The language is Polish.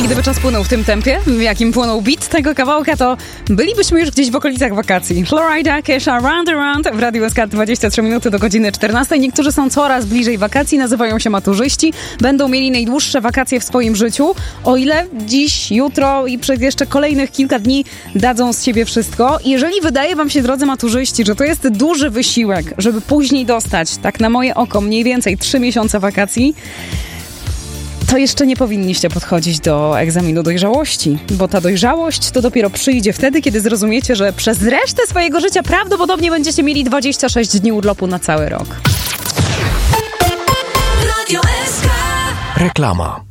Gdyby czas płynął w tym tempie, w jakim płynął beat tego kawałka, to bylibyśmy już gdzieś w okolicach wakacji. Florida, Kesha, Round Around w Radiu SK 23 minuty do godziny 14. Niektórzy są coraz bliżej wakacji, nazywają się maturzyści. Będą mieli najdłuższe wakacje w swoim życiu, o ile dziś, jutro i przez jeszcze kolejnych kilka dni dadzą z siebie wszystko. Jeżeli wydaje wam się, drodzy maturzyści, że to jest duży wysiłek, żeby później dostać, tak na moje oko, mniej więcej 3 miesiące wakacji, to jeszcze nie powinniście podchodzić do egzaminu dojrzałości, bo ta dojrzałość to dopiero przyjdzie wtedy, kiedy zrozumiecie, że przez resztę swojego życia prawdopodobnie będziecie mieli 26 dni urlopu na cały rok. Radio SK. Reklama.